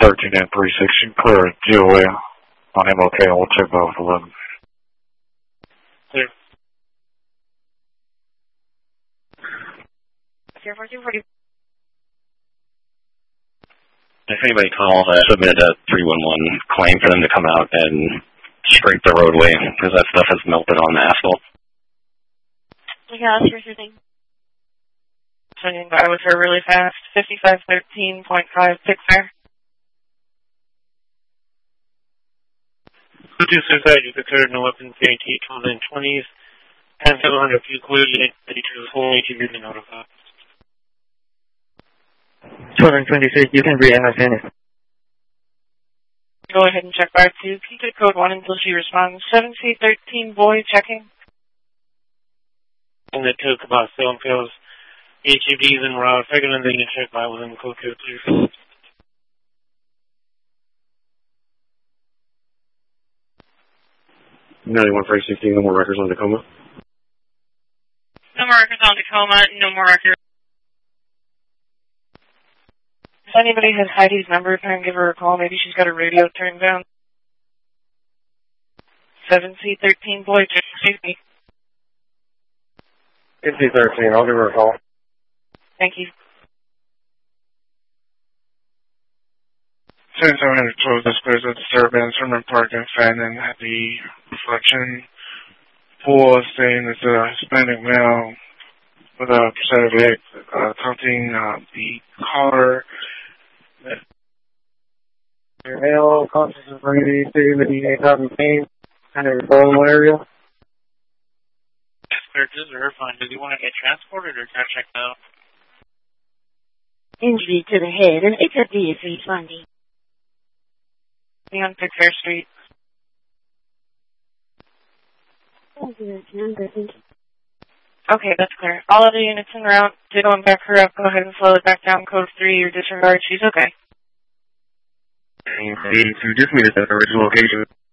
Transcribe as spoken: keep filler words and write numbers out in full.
thirteen and three six, you clear a G O A on M L K. We'll check both eleven. Clear. zero four two forty. If anybody calls, I submit a three one one claim for them to come out and scrape the roadway because that stuff has melted on the asphalt. Yeah, that's your thing. Swinging by with her really fast. fifty-five thirteen point five Pixar. Two suicide, you declared no weapons guarantee twelve and twenties. And seven hundred few clear unit thirty-two four eighty really notified. twelve and twenty-six, you can re-N S N it. Go ahead and check bar two. Keep it code one until she responds. seven C thirteen boy checking. And it took about seven fails. H U Ds and route. If I can then you check by within code code please. ninety-one for sixteen, no more records on Tacoma. No more records on Tacoma, no more records. If anybody has Heidi's number, try and give her a call. Maybe she's got her radio turned down. seven C thirteen boy, check safety. It's C thirteen, I'll give her a call. Thank you. Since I'm going to close this place of disturbance from the park and Fannin at the reflection pool saying it's a Hispanic male with a prosthetic leg uh, taunting uh, the caller. Your male conscious of breathing, saying that he ain't having pain, kind of referral area. Searches are fine. Does he want to get transported or got checked out? Injury to the head and H F D is responding. On Pickfair Street. Okay, that's clear. All other units en route. Did one back her up. Go ahead and slow it back down. Code three or disregard. She's okay. eighty-two, just meet us at the original location.